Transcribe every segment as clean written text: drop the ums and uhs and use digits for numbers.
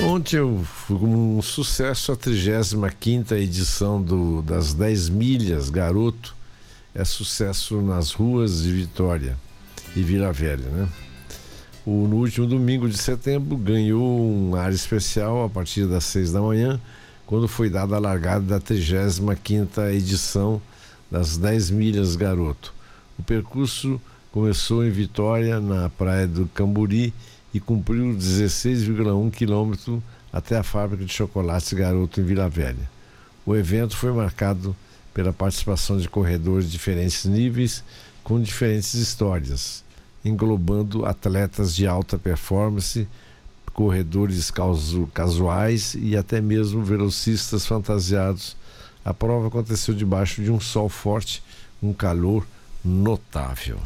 Ontem foi um sucesso a 35ª edição das 10 milhas Garoto. É sucesso nas ruas de Vitória e Vila Velha, né? No último domingo de setembro ganhou um ar especial a partir das 6 da manhã, quando foi dada a largada da 35ª edição das 10 milhas Garoto. O percurso começou em Vitória, na praia do Camburi, e cumpriu 16,1 quilômetros até a fábrica de chocolates Garoto em Vila Velha. O evento foi marcado pela participação de corredores de diferentes níveis, com diferentes histórias, englobando atletas de alta performance, corredores casuais e até mesmo velocistas fantasiados. A prova aconteceu debaixo de um sol forte, um calor notável.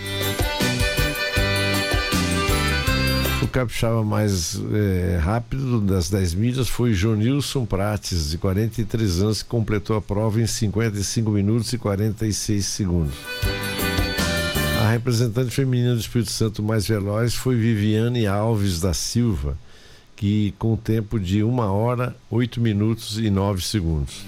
O capixaba mais rápido das 10 milhas foi Jonilson Prates, de 43 anos, que completou a prova em 55 minutos e 46 segundos. A representante feminina do Espírito Santo mais veloz foi Viviane Alves da Silva, que com tempo de 1 hora, 8 minutos e 9 segundos.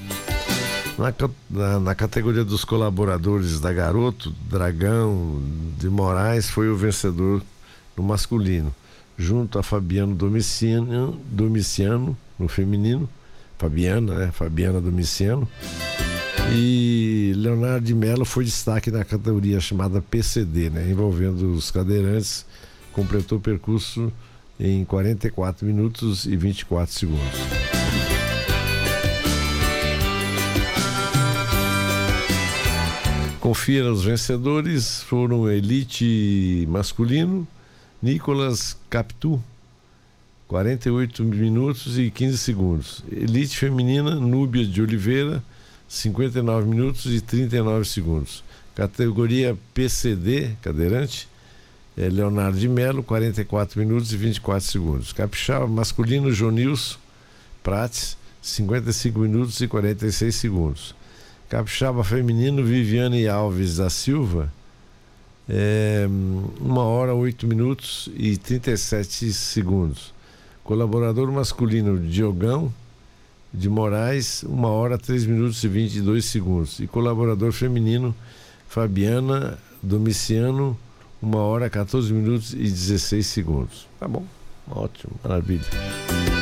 Na categoria dos colaboradores da Garoto, Dragão de Moraes foi o vencedor no masculino, junto a Fabiano Domiciano no feminino, Fabiana Domiciano, e Leonardo de Mello foi destaque na categoria chamada PCD, envolvendo os cadeirantes. Completou o percurso em 44 minutos e 24 segundos. Confira os vencedores: foram Elite masculino, Nicolas Capitu, 48 minutos e 15 segundos. Elite feminina, Núbia de Oliveira, 59 minutos e 39 segundos. Categoria PCD, cadeirante, Leonardo de Mello, 44 minutos e 24 segundos. Capixaba masculino, Jonilson Prates, 55 minutos e 46 segundos. Capixaba feminino, Viviane Alves da Silva, 1 hora, 8 minutos e 37 segundos. Colaborador masculino, Diogão de Moraes, 1 hora, 3 minutos e 22 segundos. E colaborador feminino, Fabiana Domiciano, 1 hora, 14 minutos e 16 segundos. Tá bom, ótimo, maravilha.